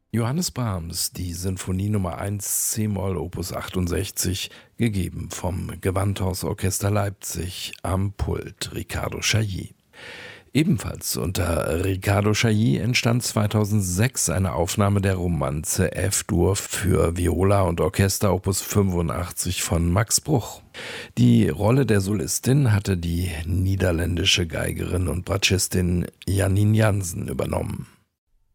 Johannes Brahms, die Sinfonie Nummer 1 c-Moll Opus 68, gegeben vom Gewandhausorchester Leipzig, am Pult Riccardo Chailly. Ebenfalls unter Riccardo Chailly entstand 2006 eine Aufnahme der Romanze F-Dur für Viola und Orchester Opus 85 von Max Bruch. Die Rolle der Solistin hatte die niederländische Geigerin und Bratschistin Janine Jansen übernommen.